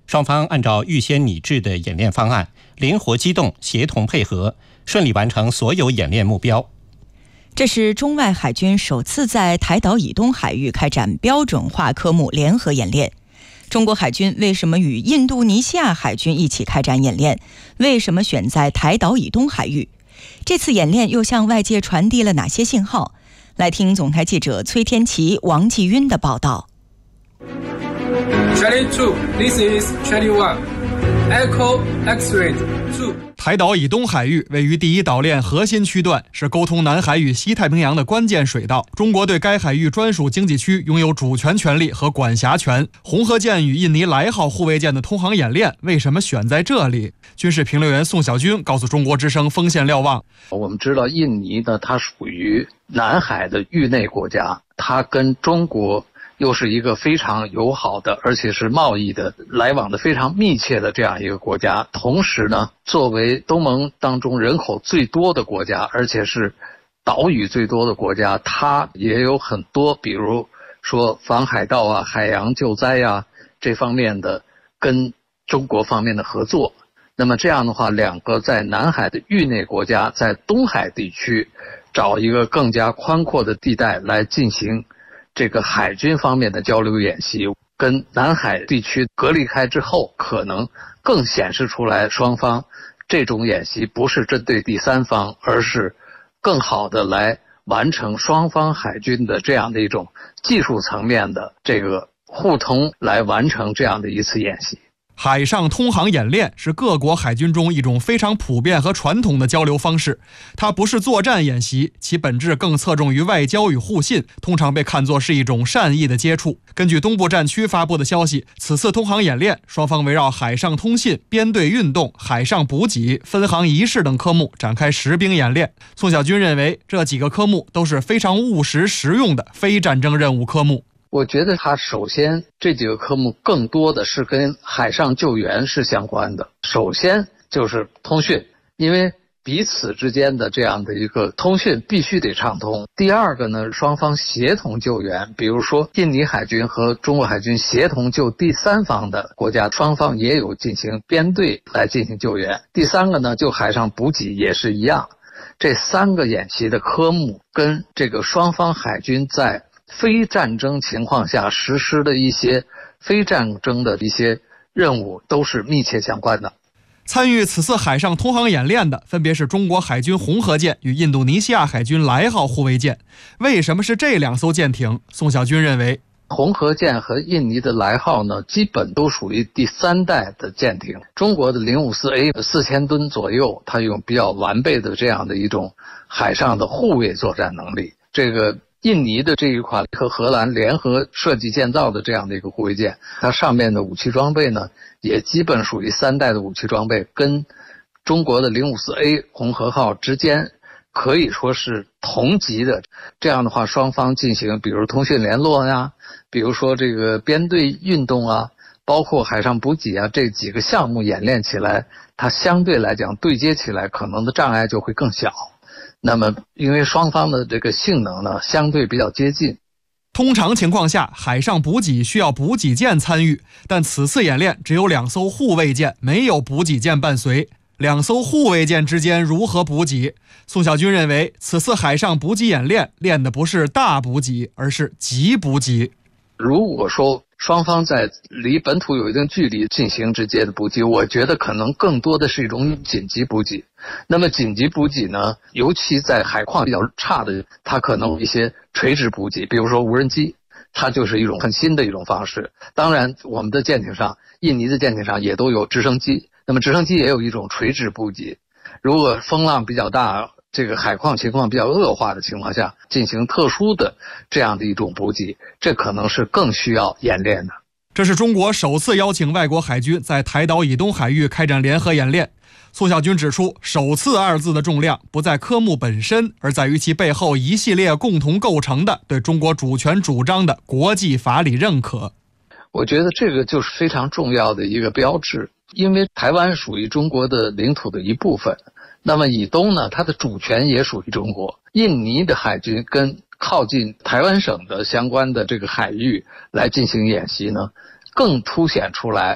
双方按照预先拟制的演练方案，灵活机动，协同配合，顺利完成所有演练目标。 这是中外海军首次在台岛以东海域开展标准化科目联合演练。中国海军为什么与印度尼西亚海军一起开展演练？为什么选在台岛以东海域？这次演练又向外界传递了哪些信号？来听总台记者崔天琪、王继晕的报道。 Charlie 2, this is Charlie 1. Echo X-ray 2。 台岛以东海域位于第一岛链核心区段，是沟通南海与西太平洋的关键水道。中国对该海域专属经济区拥有主权权利和管辖权。红河舰与印尼来号护卫舰的通航演练为什么选在这里？军事评论员宋小军告诉中国之声锋线瞭望： 我们知道印尼呢，它属于南海的域内国家，它跟中国又是一个非常友好的，而且是贸易的来往的非常密切的这样一个国家。同时呢，作为东盟当中人口最多的国家，而且是岛屿最多的国家，它也有很多，比如说防海盗啊、海洋救灾啊这方面的跟中国方面的合作。那么这样的话，两个在南海的域内国家在东海地区找一个更加宽阔的地带来进行这个海军方面的交流演习，跟南海地区隔离开之后，可能更显示出来双方这种演习不是针对第三方，而是更好的来完成双方海军的这样的一种技术层面的这个互通，来完成这样的一次演习。 海上通航演练是各国海军中一种非常普遍和传统的交流方式，它不是作战演习，其本质更侧重于外交与互信，通常被看作是一种善意的接触。根据东部战区发布的消息，此次通航演练，双方围绕海上通信、编队运动、海上补给、分航仪式等科目展开实兵演练。宋小军认为，这几个科目都是非常务实实用的非战争任务科目。 我觉得它首先这几个科目更多的是跟海上救援是相关的。首先就是通讯，因为彼此之间的这样的一个通讯必须得畅通。第二个呢，双方协同救援，比如说印尼海军和中国海军协同救第三方的国家，双方也有进行编队来进行救援。第三个呢，就海上补给也是一样。这三个演习的科目跟这个双方海军在非战争情况下实施的一些非战争的一些任务都是密切相关的。 参与此次海上通航演练的分别是中国海军红河舰与印度尼西亚海军来号护卫舰。为什么是这两艘舰艇？宋小军认为， 红河舰和印尼的来号呢，基本都属于第三代的舰艇。中国的054A 4000吨左右，它有比较完备的这样的一种海上的护卫作战能力。这个印尼的这一款和荷兰联合设计建造的这样的一个护卫舰，它上面的武器装备呢，也基本属于三代的武器装备，跟中国的054A 红河号之间可以说是同级的。这样的话，双方进行比如通讯联络呀，比如说这个编队运动啊，包括海上补给啊，这几个项目演练起来，它相对来讲对接起来可能的障碍就会更小。那么因为双方的这个性能呢相对比较接近， 通常情况下海上补给需要补给舰参与，但此次演练只有2艘护卫舰，没有补给舰伴随。2艘护卫舰之间如何补给？宋小军认为，此次海上补给演练练的不是大补给，而是急补给。 如果说双方在离本土有一定距离进行直接的补给，我觉得可能更多的是一种紧急补给。那么紧急补给呢，尤其在海况比较差的，它可能有一些垂直补给，比如说无人机，它就是一种很新的一种方式。当然我们的舰艇上，印尼的舰艇上也都有直升机，那么直升机也有一种垂直补给。如果风浪比较大，这个海况情况比较恶化的情况下，进行特殊的这样的一种补给，这可能是更需要演练的。 这是中国首次邀请外国海军在台岛以东海域开展联合演练。宋小军指出，首次2字的重量不在科目本身，而在于其背后一系列共同构成的对中国主权主张的国际法理认可。 我觉得这个就是非常重要的一个标志，因为台湾属于中国的领土的一部分，那么以东呢，它的主权也属于中国。印尼的海军跟靠近台湾省的相关的这个海域来进行演习呢，更凸显出来